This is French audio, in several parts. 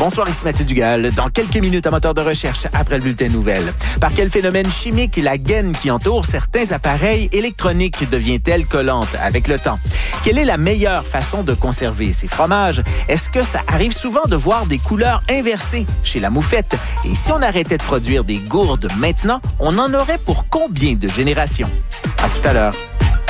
Bonsoir, ici Mathieu Dugal. Dans quelques minutes, un moteur de recherche après le bulletin nouvelles. Par quel phénomène chimique la gaine qui entoure certains appareils électroniques devient-elle collante avec le temps? Quelle est la meilleure façon de conserver ces fromages? Est-ce que ça arrive souvent de voir des couleurs inversées chez la moufette? Et si on arrêtait de produire des gourdes maintenant, on en aurait pour combien de générations? À tout à l'heure.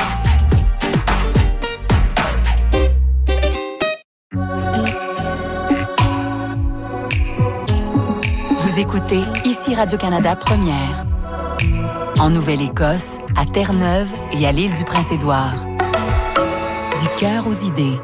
Vous écoutez ici Radio-Canada Première. En Nouvelle-Écosse, à Terre-Neuve et à l'île du Prince-Édouard. Du cœur aux idées.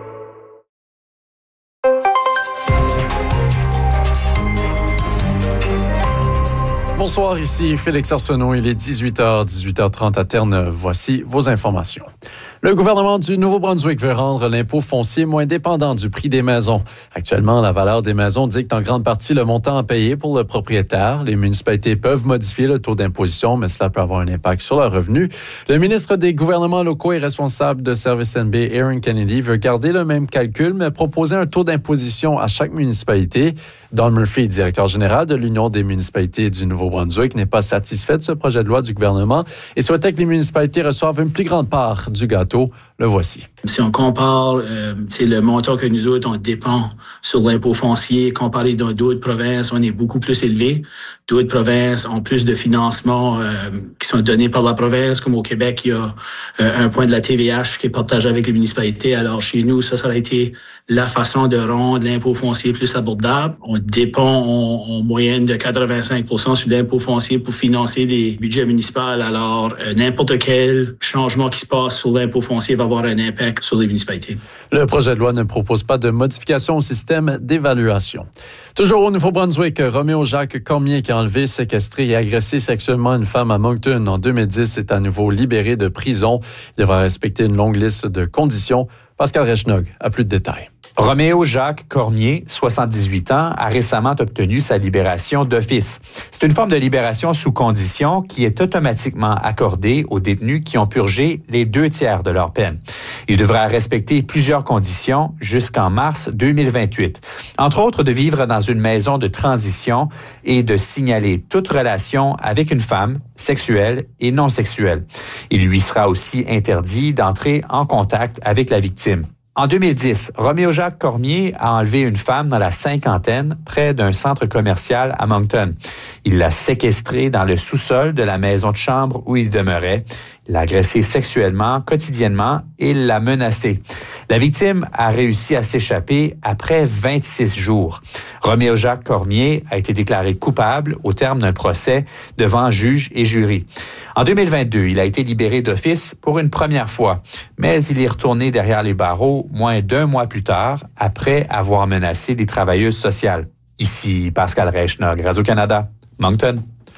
Bonsoir, ici Félix Arsenault. Il est 18h30 à Terre-Neuve. Voici vos informations. Le gouvernement du Nouveau-Brunswick veut rendre l'impôt foncier moins dépendant du prix des maisons. Actuellement, la valeur des maisons dicte en grande partie le montant à payer pour le propriétaire. Les municipalités peuvent modifier le taux d'imposition, mais cela peut avoir un impact sur leurs revenus. Le ministre des gouvernements locaux et responsable de Service NB, Aaron Kennedy, veut garder le même calcul, mais proposer un taux d'imposition à chaque municipalité. Don Murphy, directeur général de l'Union des municipalités du Nouveau-Brunswick, n'est pas satisfait de ce projet de loi du gouvernement et souhaitait que les municipalités reçoivent une plus grande part du gâteau. Le voici. Si on compare le montant que nous autres, on dépend sur l'impôt foncier, comparé dans d'autres provinces, on est beaucoup plus élevé. D'autres provinces ont plus de financements qui sont donnés par la province, comme au Québec, il y a un point de la TVH qui est partagé avec les municipalités. Alors chez nous, ça a été la façon de rendre l'impôt foncier plus abordable. On dépend en moyenne de 85% sur l'impôt foncier pour financer les budgets municipaux. Alors n'importe quel changement qui se passe sur l'impôt foncier va avoir un impact sur les municipalités. Le projet de loi ne propose pas de modification au système d'évaluation. Toujours au Nouveau-Brunswick, Roméo Jacques Cormier, qui a enlevé, séquestré et agressé sexuellement une femme à Moncton en 2010, est à nouveau libéré de prison. Il devra respecter une longue liste de conditions. Pascal Rechnog a plus de détails. Roméo Jacques Cormier, 78 ans, a récemment obtenu sa libération d'office. C'est une forme de libération sous condition qui est automatiquement accordée aux détenus qui ont purgé les 2/3 de leur peine. Il devra respecter plusieurs conditions jusqu'en mars 2028. Entre autres, de vivre dans une maison de transition et de signaler toute relation avec une femme, sexuelle et non sexuelle. Il lui sera aussi interdit d'entrer en contact avec la victime. En 2010, Roméo Jacques Cormier a enlevé une femme dans la cinquantaine près d'un centre commercial à Moncton. Il l'a séquestrée dans le sous-sol de la maison de chambre où il demeurait. Il l'a agressée sexuellement, quotidiennement, et l'a menacée. La victime a réussi à s'échapper après 26 jours. Roméo Jacques Cormier a été déclaré coupable au terme d'un procès devant juge et jury. En 2022, il a été libéré d'office pour une première fois, mais il est retourné derrière les barreaux moins d'1 mois plus tard, après avoir menacé des travailleuses sociales. Ici Pascal Rechnog, Radio-Canada, Moncton.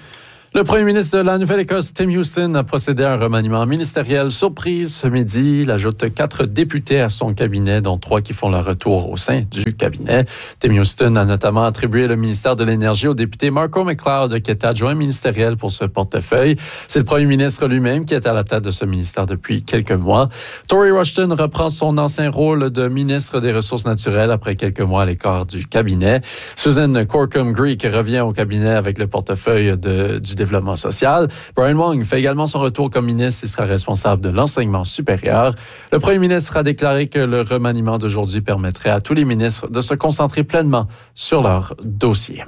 Le premier ministre de la Nouvelle-Écosse, Tim Houston, a procédé à un remaniement ministériel surprise ce midi. Il ajoute 4 députés à son cabinet, dont 3 qui font leur retour au sein du cabinet. Tim Houston a notamment attribué le ministère de l'Énergie au député Marco McLeod, qui est adjoint ministériel pour ce portefeuille. C'est le premier ministre lui-même qui est à la tête de ce ministère depuis quelques mois. Tory Rushton reprend son ancien rôle de ministre des Ressources naturelles après quelques mois à l'écart du cabinet. Susan Corkum-Greek revient au cabinet avec le portefeuille du développement social. Brian Wong fait également son retour comme ministre et sera responsable de l'enseignement supérieur. Le premier ministre a déclaré que le remaniement d'aujourd'hui permettrait à tous les ministres de se concentrer pleinement sur leur dossier.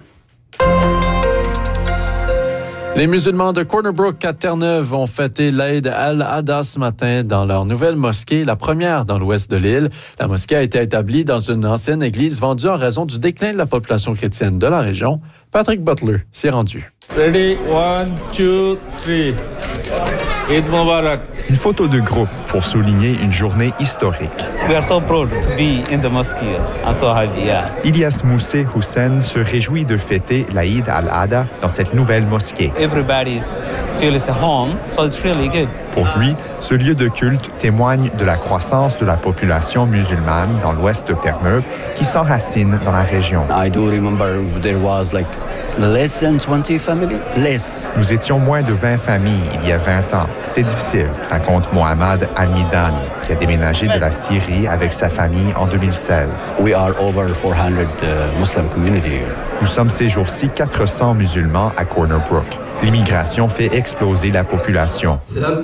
Les musulmans de Corner Brook à Terre-Neuve ont fêté l'Aïd al-Adha ce matin dans leur nouvelle mosquée, la première dans l'ouest de l'île. La mosquée a été établie dans une ancienne église vendue en raison du déclin de la population chrétienne de la région. Patrick Butler s'y est rendu. Ready, 1, 2, 3. Eid Mubarak. Une photo de groupe pour souligner une journée historique. We are so proud to be in the mosque. I'm so happy, yeah. Ilyas Moussé Hussein se réjouit de fêter l'Aïd al-Adha dans cette nouvelle mosquée. Everybody feels at home, so it's really good. Pour lui, ce lieu de culte témoigne de la croissance de la population musulmane dans l'ouest de Terre-Neuve qui s'enracine dans la région. I do remember there was like less than 20 families, less. Nous étions moins de 20 familles il y a 20 ans. C'était difficile, raconte Mohamed Al-Midani, qui qui a déménagé de la Syrie avec sa famille en 2016. We are over 400 Muslim community here. Nous sommes ces jours-ci 400 musulmans à Corner Brook. L'immigration fait exploser la population.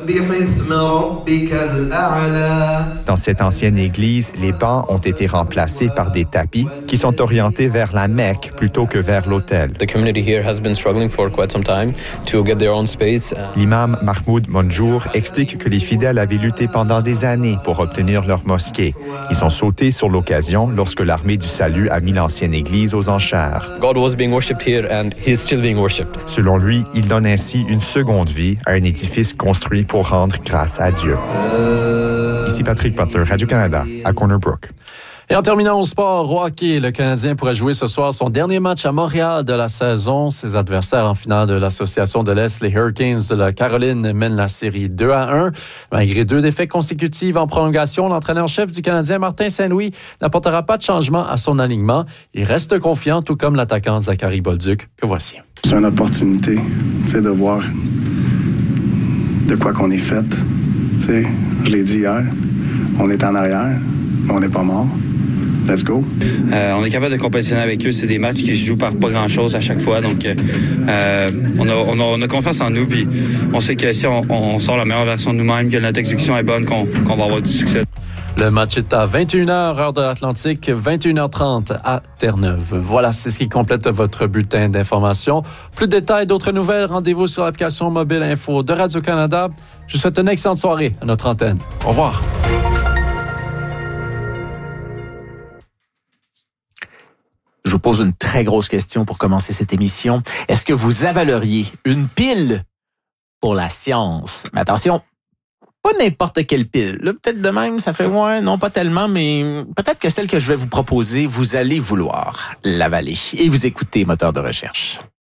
Dans cette ancienne église, les bancs ont été remplacés par des tapis qui sont orientés vers la Mecque plutôt que vers l'autel. L'imam Mahmoud Monjour explique que les fidèles avaient lutté pendant des années pour obtenir leur mosquée. Ils ont sauté sur l'occasion lorsque l'armée du salut a mis l'ancienne église aux enchères. Selon lui, il donne ainsi une seconde vie à un édifice construit pour rendre grâce à Dieu. Ici Patrick Butler, Radio-Canada, à Corner Brook. Et en terminant au sport, au hockey, le Canadien pourrait jouer ce soir son dernier match à Montréal de la saison. Ses adversaires en finale de l'Association de l'Est, les Hurricanes de la Caroline, mènent la série 2-1. Malgré 2 défaites consécutives en prolongation, l'entraîneur-chef du Canadien, Martin Saint-Louis, n'apportera pas de changement à son alignement. Il reste confiant, tout comme l'attaquant Zachary Bolduc, que voici. C'est une opportunité, de voir de quoi qu'on est fait. Je l'ai dit hier, on est en arrière, mais on n'est pas mort. Let's go. On est capable de compétitionner avec eux. C'est des matchs qui se jouent par pas grand-chose à chaque fois. Donc, on a confiance en nous. Puis on sait que si on sort la meilleure version de nous-mêmes, que notre exécution est bonne, qu'on va avoir du succès. Le match est à 21h, heure de l'Atlantique, 21h30 à Terre-Neuve. Voilà, c'est ce qui complète votre bulletin d'information. Plus de détails, d'autres nouvelles, rendez-vous sur l'application mobile info de Radio-Canada. Je vous souhaite une excellente soirée à notre antenne. Au revoir. Je vous pose une très grosse question pour commencer cette émission. Est-ce que vous avaleriez une pile pour la science? Mais attention, pas n'importe quelle pile. Là, peut-être de même, ça fait ouais, non pas tellement, mais peut-être que celle que je vais vous proposer, vous allez vouloir l'avaler. Et vous écoutez Moteur de recherche.